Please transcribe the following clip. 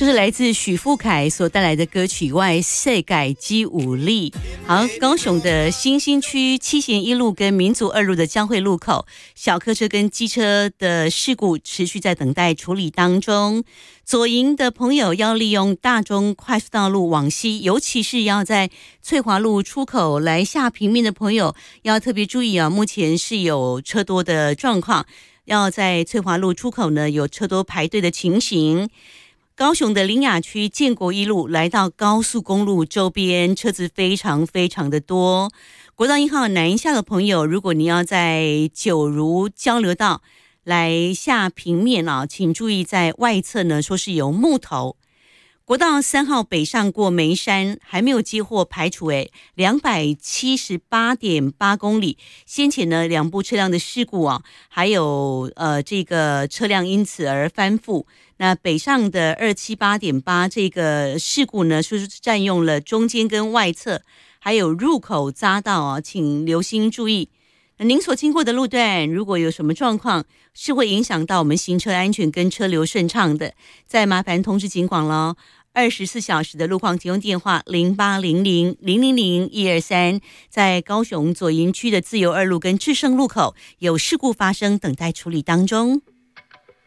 就是来自许富凯所带来的歌曲《外世界之武力》。好，高雄的新兴区七贤一路跟民族二路的交汇路口，小客车跟机车的事故持续在等待处理当中。左营的朋友要利用大中快速道路往西，尤其是要在翠华路出口来下平面的朋友要特别注意啊，目前是有车多的状况，要在翠华路出口呢有车多排队的情形。高雄的苓雅区建国一路来到高速公路周边，车子非常的多。国道1号南下的朋友，如果你要在九如交流道来下平面啊，请注意在外侧呢说是有木头。国道3号北上过梅山还没有接获排除278.8公里，先前呢2部车辆的事故啊，还有这个车辆因此而翻覆。那北上的278.8这个事故呢，是占用了中间跟外侧，还有入口匝道啊，请留心注意。那您所经过的路段，如果有什么状况是会影响到我们行车安全跟车流顺畅的，再麻烦通知警广咯。24小时的路况提供电话0800-000-123，在高雄左营区的自由二路跟智胜路口有事故发生，等待处理当中。